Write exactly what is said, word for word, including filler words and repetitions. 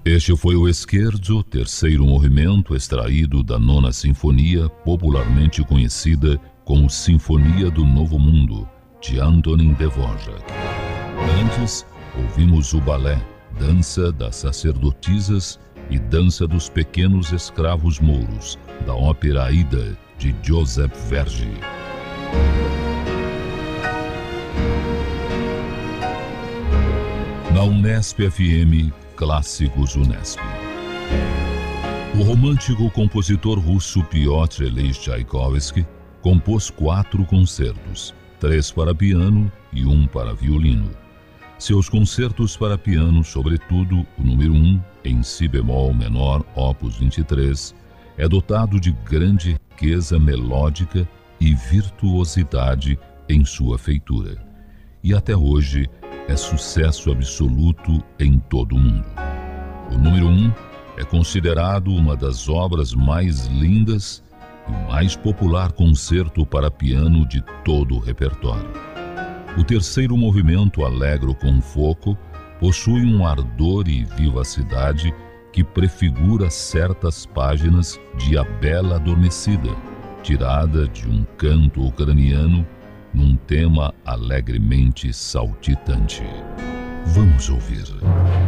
Este foi o Scherzo, terceiro movimento extraído da Nona Sinfonia, popularmente conhecida como Sinfonia do Novo Mundo, de Antonín Dvořák. Antes, ouvimos o balé, Dança das Sacerdotisas e Dança dos Pequenos Escravos Mouros, da ópera Aida, de Joseph Verdi. Na Unesp F M, Clássicos Unesp. O romântico compositor russo Piotr Ilyich Tchaikovsky compôs quatro concertos, três para piano e um para violino. Seus concertos para piano, sobretudo o número um, em si bemol menor, opus vinte e três, é dotado de grande riqueza melódica e virtuosidade em sua feitura. E até hoje é sucesso absoluto em todo o mundo. O número um é considerado uma das obras mais lindas e o mais popular concerto para piano de todo o repertório. O terceiro movimento, Allegro con fuoco, possui um ardor e vivacidade que prefigura certas páginas de A Bela Adormecida, tirada de um canto ucraniano num tema alegremente saltitante. Vamos ouvir.